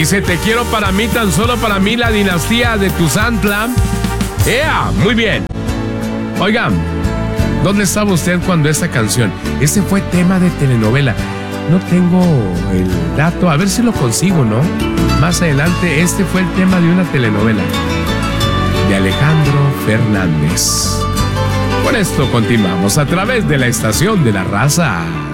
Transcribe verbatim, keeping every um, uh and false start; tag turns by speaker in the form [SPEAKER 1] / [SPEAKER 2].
[SPEAKER 1] Dice, te quiero para mí, tan solo para mí, la dinastía de Tuzantla. ¡Ea! Muy bien. Oigan, ¿dónde estaba usted cuando esta canción? Este fue tema de telenovela. No tengo el dato, a ver si lo consigo, ¿no? Más adelante, este fue el tema de una telenovela de Alejandro Fernández. Con esto continuamos a través de la Estación de la Raza.